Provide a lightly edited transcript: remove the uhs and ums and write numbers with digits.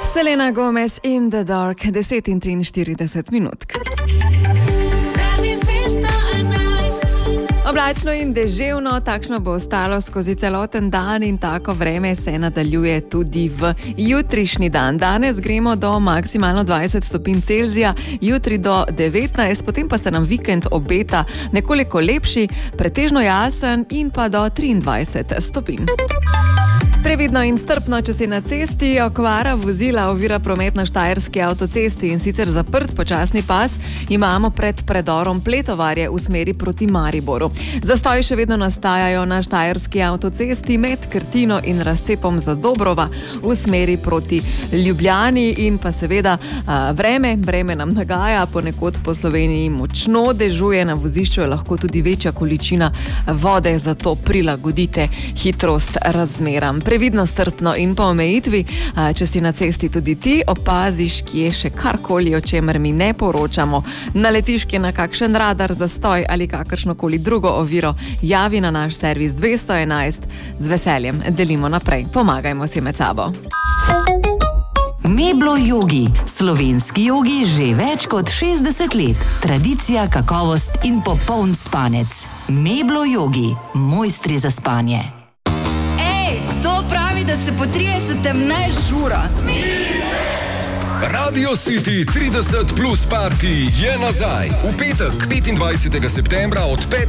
Selena Gomez in The Dark, 10:43 minut. Oblačno in deževno, takšno bo ostalo skozi celoten dan in tako vreme se nadaljuje tudi v jutrišnji dan. Danes gremo do maksimalno 20 stopinj Celzija, jutri do 19, potem pa se nam vikend obeta nekoliko lepši, pretežno jasen in pa do 23 stopinj. Previdno in strpno, če si na cesti, okvara vozila ovira promet na Štajerski avtocesti in sicer zaprt počasni pas imamo pred predorom Pletovarje v smeri proti Mariboru. Zastoji še vedno nastajajo na Štajerski avtocesti med Krtino in razcepom Zadobrova v smeri proti Ljubljani in pa seveda vreme nam nagaja, ponekod po Sloveniji močno dežuje, na vozišču je lahko tudi večja količina vode, zato prilagodite hitrost razmeram. Previdno, strpno in po omejitvi, če si na cesti tudi ti opaziš, kje še karkoli, o čemer mi ne poročamo, naletiš kje na kakšen radar, zastoj ali kakršnokoli drugo oviro, javi na naš servis 211, z veseljem delimo naprej, pomagajmo si med sabo. Meblo Yogi, slovenski jogi že več kot 60 let. Tradicija, kakovost in popoln spanec. Meblo Yogi, mojstri za spanje. Kdo pravi, da se po 30 ne žura? Radio City 30 plus party je nazaj. V petek, 25. septembra od 5